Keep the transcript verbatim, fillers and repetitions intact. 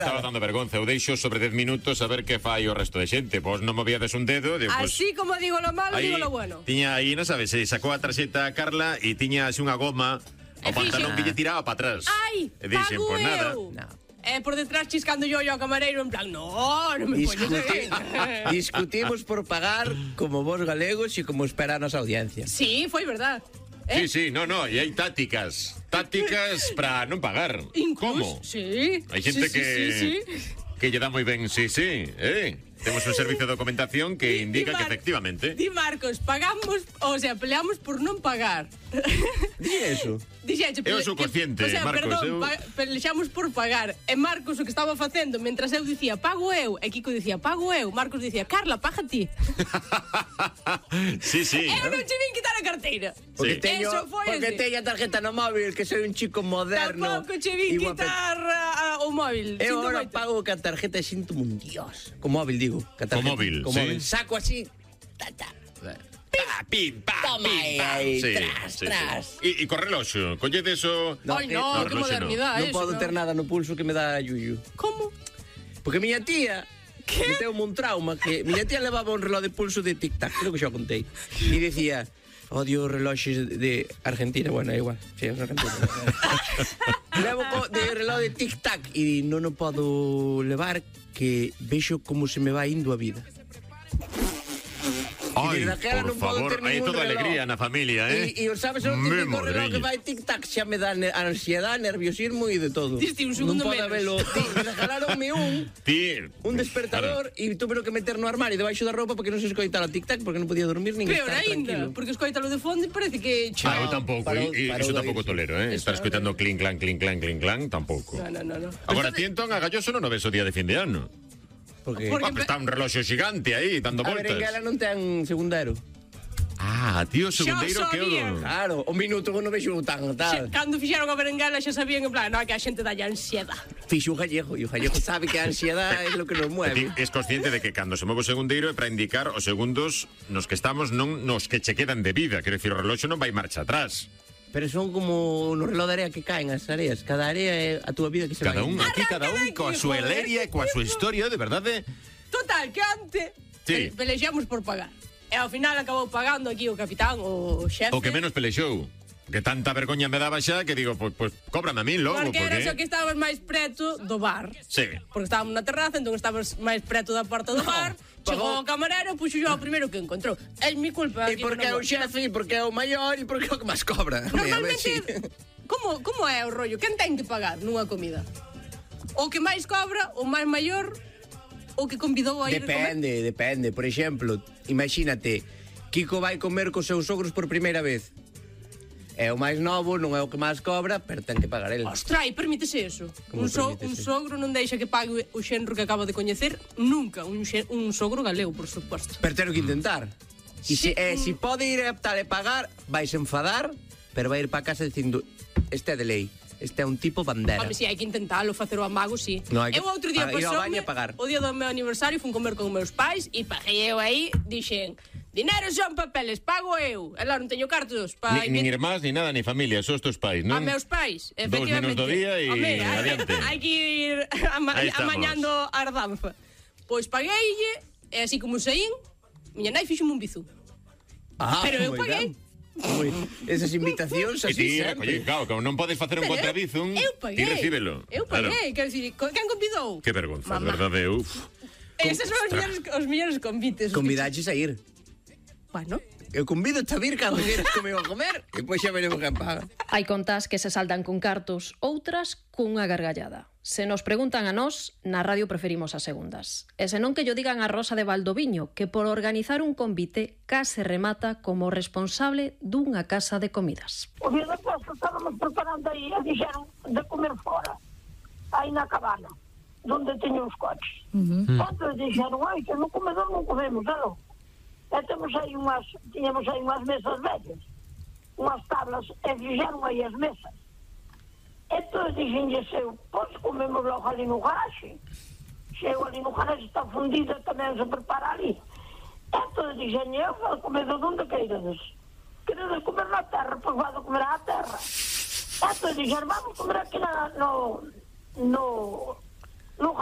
Estaba dando vergonza, eu deixo sobre dez minutos a ver que fai o resto de xente. Vos non movíades un dedo, digo, pues, así como digo lo malo, aí, digo lo bueno. Tiña aí, non sabes, se sacou a tarxeta a Carla e tiña así unha goma ao pantalón que lle tiraba para atrás. Ai, e dixen, pago pues nada. eu. No. Eh, por detrás chiscando yo ao camareiro en plan, no, non me poñes Discuti discutimos por pagar como vos galegos e como espera a nosa audiencia. Sí, foi verdad. Sí, sí, no, no, e hai tácticas. Tácticas para non pagar. Incluso, Como? Sí. Hai xente sí, que sí, sí, sí. que lle dá moi ben, sí, sí, eh. Temos un servicio de documentación que indica que efectivamente. Di Marcos, pagamos, o sea, peleamos por non pagar. Di eso. Dixeche, Eu sou consciente, o sea, Marcos, perdón, eu- pa, pelexamos por pagar. E Marcos o que estaba facendo, mentras eu dicía, pago eu, e Kiko dicía, pago eu, Marcos dicía, Carla, paga ti. Sí, sí. Eu non che vin quitar a carteira. Porque Sí. teño, Eso foi porque así. teño a tarjeta no móvil, que soy un chico moderno. Tampouco che vin e guape- quitar uh, o móvil. Eu Sinto agora moito. pago ca tarjeta e sinto un dios. Con móvil, digo. Ca tarjeta, Con móvil, con sí. móvil. Saco así. Ta, ta. Pa, pim, pa, Toma pim, pa. aí, Sí, tras, sí, tras. sí. E, e co reloxo, collede eso. No, Ai, eh, no, no, que reloxo no. modernidade Non eso, podo ter nada no pulso que me dá yuyu. Como? Porque miña tía meteu un trauma que miña tía levaba un reloj de pulso de tic-tac, creo que xa o contei. E dicía, odio reloxes de Argentina, bueno, é igual, sí, é Argentina. Levo co, de reloj de tic-tac e non o podo levar que vexo como se me vai indo a vida. Ai, desde aquela por non podo favor, ter hai ningún toda reloj. alegría na familia, eh? E, e sabes, o Me típico reloj que modreño. vai tic-tac xa me dá ne- ansiedade, nerviosismo e de todo. Diste un segundo non podo menos. velo. Ti, regalaronme un Ti, un despertador e tuve que meter no armario debaixo da roupa porque non se escoitara o tic-tac porque non podía dormir nin Peor estar ainda, tranquilo. porque escoitalo de fondo e parece que... Ah, eu tampouco, parou- e, e parou iso de tampouco oírse. tolero, eh? Estar escoitando clink, clan, clink, clan, clink, clan, tampouco. No, no, no, no. Agora, ti entón a Galloso non o ves o día de fin de ano. Porque Porque- Ah, pues está un reloxo xigante aí, dando a voltas. berenguela non ten segundero. Ah, tío, segundeiro Xa que sabía. o... Claro, o minuto non vexo tan Xa, tal. cando fixeron a berenguela xa sabían en plan, no, que a xente dalle ansiedade. Fixo un gallego e o gallego sabe que a ansiedade é lo que nos Ti mueve. es consciente de que cando se move o segundeiro é para indicar os segundos nos que estamos, non nos que che quedan de vida. Quero dicir, o reloxo non vai marcha atrás. Pero son como no reloj de area que caen as areas. Cada area é a túa vida que se Cada vai. un, aquí cada un coa súa leria e coa súa historia, de verdade. Total, que antes Sí. pe- pelexamos por pagar. E ao final acabou pagando aquí o capitán, o xefe. O que menos pelexou. Que tanta vergoña me daba xa que digo, pois pues, pues, cóbrame a mí logo, Porque porque... era xo que estabas máis preto do bar. Sí. Porque estábamos na terraza, entón estabas máis preto da porta do bar. Chegou o camarero, puxo yo o primeiro que encontrou. É mi culpa. E aquí porque é non o vou. xefe, e porque é o maior, e porque é o que máis cobra. Normalmente, como, como é o rollo? Quen ten que pagar nunha comida? O que máis cobra, o máis maior, o que convidou a ir a comer? Depende, depende. Por exemplo, imagínate, Kiko vai comer cos seus sogros por primeira vez. É o máis novo, non é o que máis cobra, pero ten que pagar el. Ostras, e permítese eso. Como Un, so, permítese? un sogro non deixa que pague o xenro que acaba de coñecer nunca. Un, xe, un sogro galego, por suposto. Pero ten que intentar. E Sí. se, eh, si pode ir a optar e pagar, vais enfadar, pero vai ir para casa dicindo, este é de lei, este é un tipo bandera. Home, si, hai que intentalo, facer o amago, si. No, hai que- Eu outro día ah, ir ao baño pasoume, e pagar. o día do meu aniversario, fun comer con meus pais e paguei eu aí, dixen, dinero son papeles, pago eu. E lá non teño cartos para... Ni, nin irmás, ni nada, ni familia, só os teus pais, non? A meus pais, Dous efectivamente. menos do día e Home, hai- adiante. hai que ir ama Aí estamos. amañando a ardanza. Pois pagueille, e así como saín, miña nai fixome un bizú. Ah, Pero eu moi paguei. ben. Moi, esas invitacións E así ti, sempre. oye, claro, como non podes facer un Pero eu- contrabizum, eu ti paguei. recíbelo. Eu paguei, quero dicir, co- quen convidou? Que vergonza, de Mamá. verdade, uf. Eses son os mellores, os mellores convites. os que- Convidaches a ir. Bueno, Eu convido a vir cando queres comigo a comer, e depois xa veremos quen paga. Hai contas que se saltan con cartos, outras cunha gargallada. Se nos preguntan a nós, na radio preferimos as segundas. E senón que yo digan a Rosa de Valdoviño, que por organizar un convite case remata como responsable dunha casa de comidas. O día da festa estábamos preparando aí e dixeron de comer fora, aí na cabana, onde teño os coches. Uh -huh. Outros dixeron, ai, que no comedor non comemos, aló. E temos aí unhas, tiñamos aí unhas mesas vellas, unhas tablas, e fixeron aí as mesas. Entón dixenlles eu, pois comemos logo ali no garaxe. Se eu ali no garaxe está fundida, tamén se prepara ali. Entón dixen eu, vou comer de onde queirades. Queredes comer na terra, pois vado comer á terra. Entón dixen, vamos comer aquí na, no, no,